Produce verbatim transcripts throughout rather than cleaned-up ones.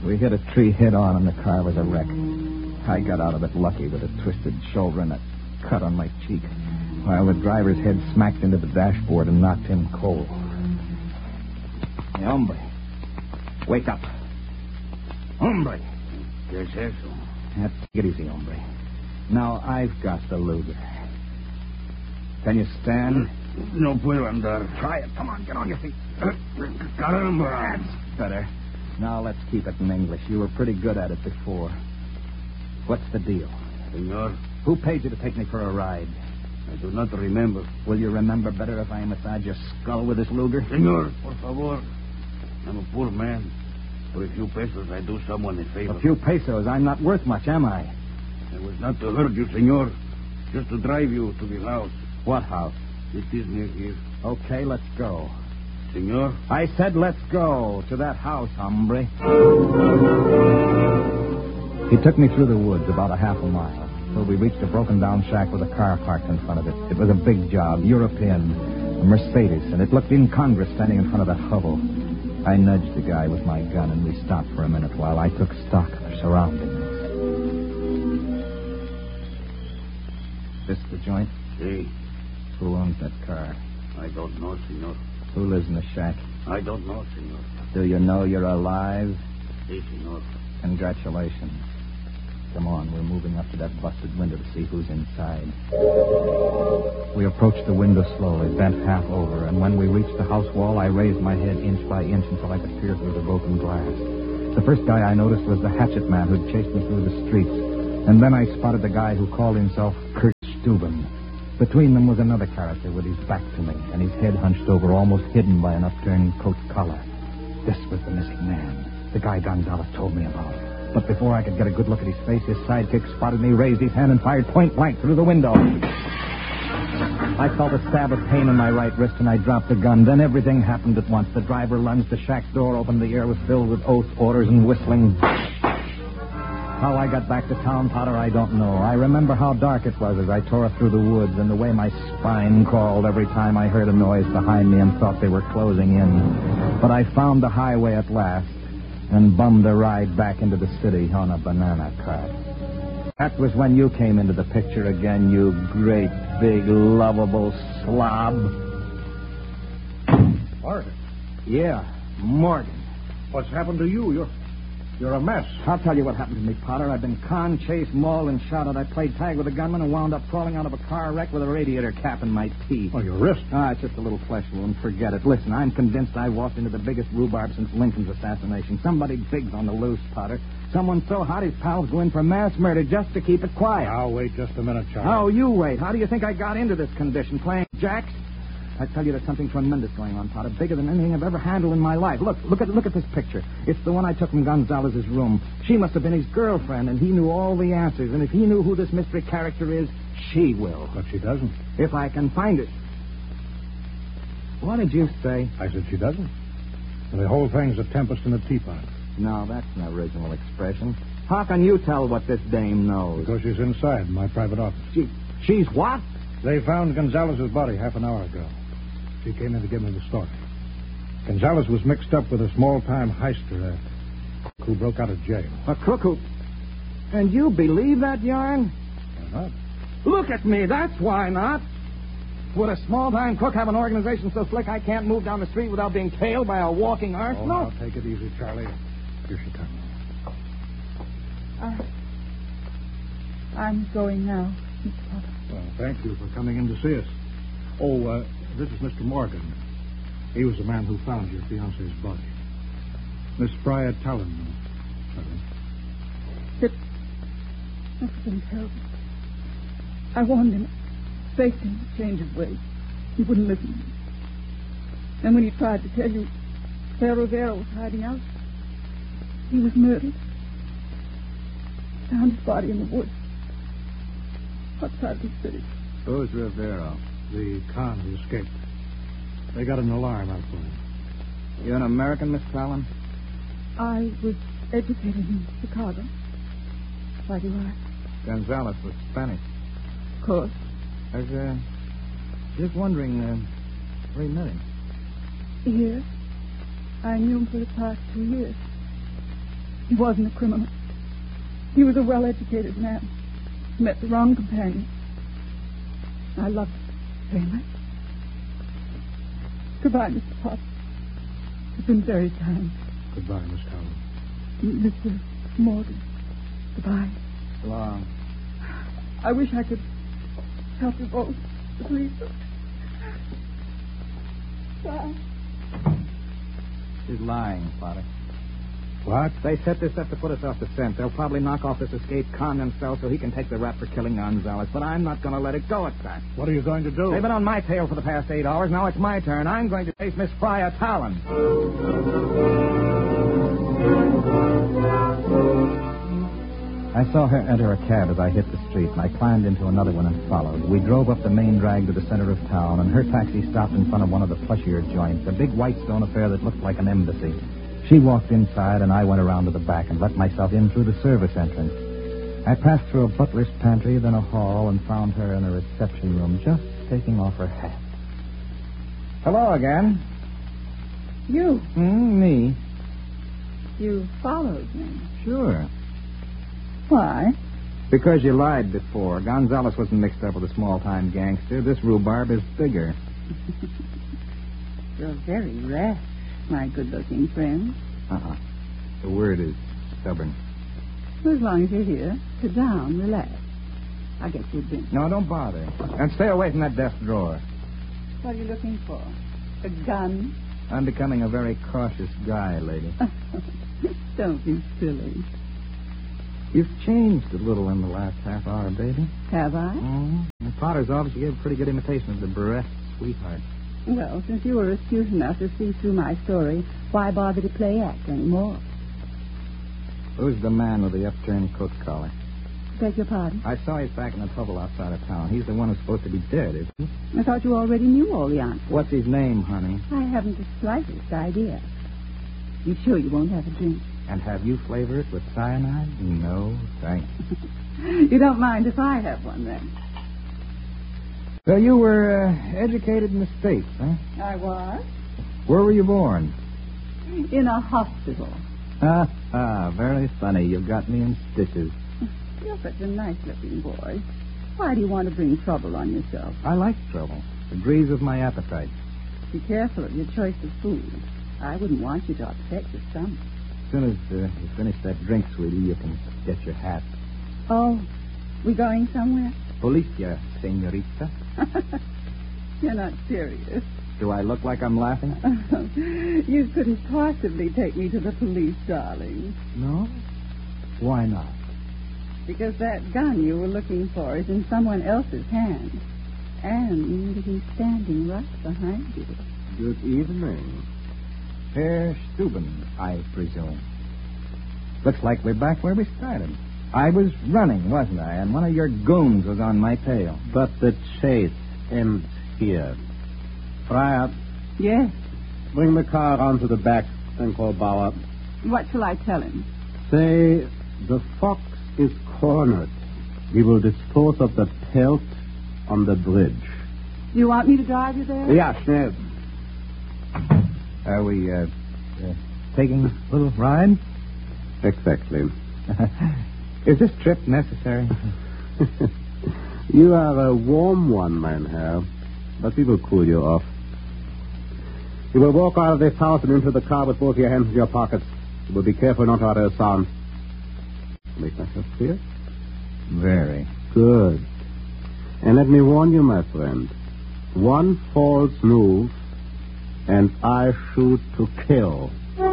We hit a tree head-on, and the car was a wreck. I got out of it lucky with a twisted shoulder and a cut on my cheek, while the driver's head smacked into the dashboard and knocked him cold. Hey, hombre. Wake up. Hombre. ¿Qué es eso? That's it easy, hombre. Now I've got the Luger. Can you stand? No puedo andar. Try it. Come on, get on your feet. Caramba. That's better. Now let's keep it in English. You were pretty good at it before. What's the deal? Senor, Who paid you to take me for a ride? I do not remember. Will you remember better if I massage your skull with this Luger? Senor, por favor. I'm a poor man. For a few pesos, I do someone a favor. A few pesos. I'm not worth much, am I? It was not to hurt you, senor. Just to drive you to the house. What house? It is near here. Okay, let's go. Senor? I said let's go to that house, hombre. He took me through the woods about a half a mile till we reached a broken-down shack with a car parked in front of it. It was a big job, European, a Mercedes, and it looked incongruous standing in front of that hovel. I nudged the guy with my gun, and we stopped for a minute while I took stock of the surroundings. This the joint? Hey, Who owns that car? I don't know, senor. Who lives in the shack? I don't know, senor. Do you know you're alive? Si, senor. Congratulations. Come on, we're moving up to that busted window to see who's inside. We approached the window slowly, bent half over, and when we reached the house wall, I raised my head inch by inch until I could peer through the broken glass. The first guy I noticed was the hatchet man who'd chased me through the streets, and then I spotted the guy who called himself Kurt Steuben. Between them was another character with his back to me, and his head hunched over, almost hidden by an upturned coat collar. This was the missing man, the guy Gonzalez told me about. But before I could get a good look at his face, his sidekick spotted me, raised his hand, and fired point blank through the window. I felt a stab of pain in my right wrist, and I dropped the gun. Then everything happened at once. The driver lunged, the shack's door opened, the air was filled with oaths, orders, and whistling. How I got back to town, Potter, I don't know. I remember how dark it was as I tore through the woods, and the way my spine crawled every time I heard a noise behind me and thought they were closing in. But I found the highway at last and bummed a ride back into the city on a banana cart. That was when you came into the picture again, you great, big, lovable slob. Morgan. Yeah, Morgan. What's happened to you? You're you're a mess. I'll tell you what happened to me, Potter. I've been conned, chased, mauled, and shot at. I played tag with a gunman and wound up crawling out of a car wreck with a radiator cap in my teeth. Oh, your wrist. Ah, it's just a little flesh wound. Forget it. Listen, I'm convinced I walked into the biggest rhubarb since Lincoln's assassination. Somebody big's on the loose, Potter. Someone so hot his pals go in for mass murder just to keep it quiet. Now, wait just a minute, Charlie. Oh, you wait. How do you think I got into this condition? Playing jacks? I tell you, there's something tremendous going on, Potter. Bigger than anything I've ever handled in my life. Look, look at look at this picture. It's the one I took from Gonzalez's room. She must have been his girlfriend, and he knew all the answers. And if he knew who this mystery character is, she will. But she doesn't. If I can find it. What did you say? I said she doesn't. And the whole thing's a tempest in a teapot. No, that's an original expression. How can you tell what this dame knows? Because she's inside my private office. She, she's what? They found Gonzalez's body half an hour ago. She came in to give me the story. Gonzalez was mixed up with a small-time heister uh, who broke out of jail. A crook who... And you believe that yarn? Why not? Look at me, that's why not. Would a small-time crook have an organization so slick I can't move down the street without being tailed by a walking Oh, arsenal? now, take it easy, Charlie. Here she comes. I... I'm going now, Mister Potter. Well, thank you for coming in to see us. Oh, uh, this is Mister Morgan. He was the man who found your fiancé's body. Miss Friar Talon. It must have been terrible. I warned him, begged him to change his ways. He wouldn't listen. And when he tried to tell you Claire Rivera was hiding out, he was murdered. Found his body in the woods outside the city. Who's Rivera? The con who escaped. They got an alarm out for him. You an American, Miss Talon? I was educated in Chicago. Why do I? Gonzalez was Spanish. Of course. I was, uh, just wondering, uh, where you met him. Here. I knew him for the past two years. He wasn't a criminal. He was a well-educated man. He met the wrong companion. I loved him very much. Goodbye, Mister Potter. You've been very kind. Goodbye, Miss Howland. Mister Morgan. Goodbye. So long. I wish I could help you both. Please. Bye. She's lying, Father. What? They set this up to put us off the scent. They'll probably knock off this escaped con themselves so he can take the rap for killing Gonzalez. But I'm not going to let it go at that. What are you going to do? They've been on my tail for the past eight hours. Now it's my turn. I'm going to face Miss Fryer Talon. I saw her enter a cab as I hit the street, and I climbed into another one and followed. We drove up the main drag to the center of town, and her taxi stopped in front of one of the plushier joints, a big white stone affair that looked like an embassy. She walked inside, and I went around to the back and let myself in through the service entrance. I passed through a butler's pantry, then a hall, and found her in a reception room, just taking off her hat. Hello again. You. Mm, me. You followed me. Sure. Why? Because you lied before. Gonzalez wasn't mixed up with a small-time gangster. This rhubarb is bigger. You're very rash, my good-looking friend. Uh-uh. The word is stubborn. Well, as long as you're here, sit down, relax. I'll get you a drink. No, don't bother. And stay away from that desk drawer. What are you looking for? A gun? I'm becoming a very cautious guy, lady. Don't be silly. You've changed a little in the last half hour, baby. Have I? Oh. And Potter's obviously gave a pretty good imitation of the bereft sweetheart. Well, since you were astute enough to see through my story, why bother to play act anymore? Who's the man with the upturned coat collar? Beg your pardon? I saw he's back in the trouble outside of town. He's the one who's supposed to be dead, isn't he? I thought you already knew all the answers. What's his name, honey? I haven't the slightest idea. You sure you won't have a drink? And have you flavor it with cyanide? No, thanks. You don't mind if I have one, then? So you were uh, educated in the States, huh? I was. Where were you born? In a hospital. Ah, ah, very funny. You've got me in stitches. You're such a nice-looking boy. Why do you want to bring trouble on yourself? I like trouble. It agrees with my appetite. Be careful of your choice of food. I wouldn't want you to upset your stomach. As soon as uh, you finish that drink, sweetie, you can get your hat. Oh, we going somewhere? Policia, senorita. You're not serious. Do I look like I'm laughing? You couldn't possibly take me to the police, darling. No? Why not? Because that gun you were looking for is in someone else's hand. And he's standing right behind you. Good evening. Herr Steuben, I presume. Looks like we're back where we started. I was running, wasn't I? And one of your goons was on my tail. But the chase ends here. Fryer, Yes. bring the car onto the back and call Bauer. What shall I tell him? Say, the fox is cornered. We will dispose of the pelt on the bridge. Do you want me to drive you there? Yeah, schnell. Are we, uh, uh taking a little ride? Exactly. Is this trip necessary? You are a warm one, mein Herr, but we will cool you off. You will walk out of this house and into the car with both your hands in your pockets. You will be careful not to utter a sound. Make myself clear? Very. Good. And let me warn you, my friend, one false move, and I shoot to kill.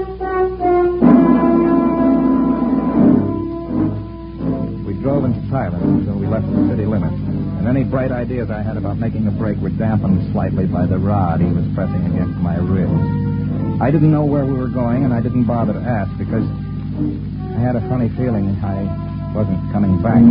We drove in silence until we left the city limits, and any bright ideas I had about making a break were dampened slightly by the rod he was pressing against my ribs. I didn't know where we were going, and I didn't bother to ask because I had a funny feeling I wasn't coming back.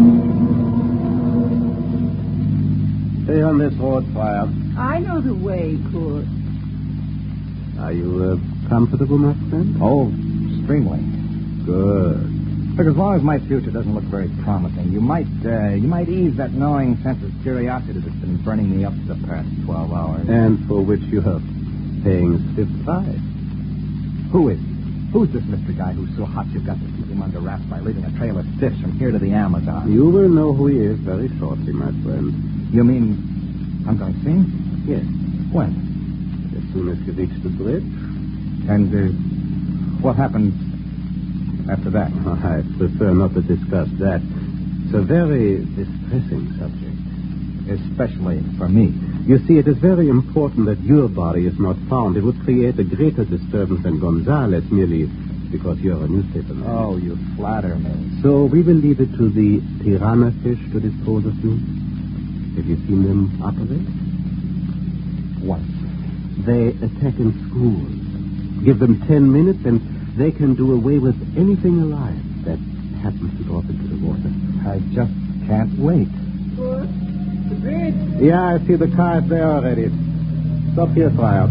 Stay on this road, Fryer. I know the way, Kurt. Are you uh, comfortable, my friend? Oh, extremely. Good. Look, as long as my future doesn't look very promising, you might uh, you might ease that gnawing sense of curiosity that's been burning me up for the past twelve hours. And for which you are paying stiff price. Who is? Who's this Mister Guy who's so hot you've got to keep him under wraps by leaving a trail of stiffs from here to the Amazon? You will know who he is very shortly, my friend. You mean I'm going to see him? Yes. When? As soon as you reach the bridge. And uh, what happens after that? Oh, I prefer not to discuss that. It's a very distressing subject. Especially for me. You see, it is very important that your body is not found. It would create a greater disturbance than Gonzales merely because you're a newspaper man. Oh, you flatter me. So we will leave it to the piranha fish to dispose of you. Have you seen them operate? Once. They attack in schools. Give them ten minutes and they can do away with anything alive that happens to drop into the water. I just can't wait. Good. The bridge. Yeah, I see the car is there already. Stop here, Fryer.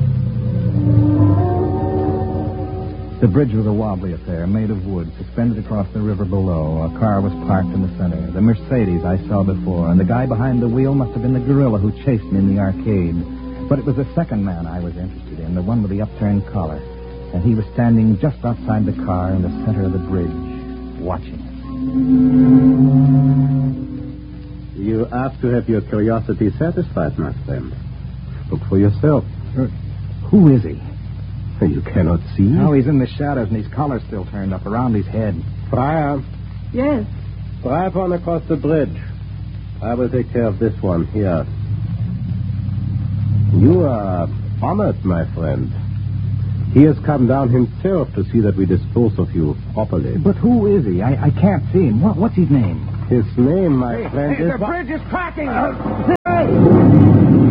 The bridge was a wobbly affair, made of wood, suspended across the river below. A car was parked in the center. The Mercedes I saw before, and the guy behind the wheel must have been the gorilla who chased me in the arcade. But it was the second man I was interested in, the one with the upturned collar. And he was standing just outside the car in the center of the bridge, watching us. You asked to have your curiosity satisfied, my friend. Look for yourself. Uh, who is he? You cannot see. No, he's in the shadows, and his collar's still turned up around his head. Fryer, Yes. drive on across the bridge. I will take care of this one here. You are honored, my friend. He has come down himself to see that we dispose of you properly. But who is he? I, I can't see him. What, what's his name? His name, my friend, is... bridge is cracking!